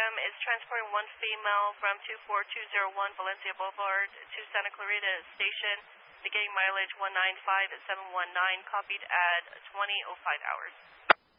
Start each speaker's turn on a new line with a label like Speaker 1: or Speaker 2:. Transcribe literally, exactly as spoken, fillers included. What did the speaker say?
Speaker 1: um, is transporting one female from two four two zero one Valencia Boulevard to Santa Clarita Station, beginning mileage one nine five seven one nine, copied at twenty oh five hours.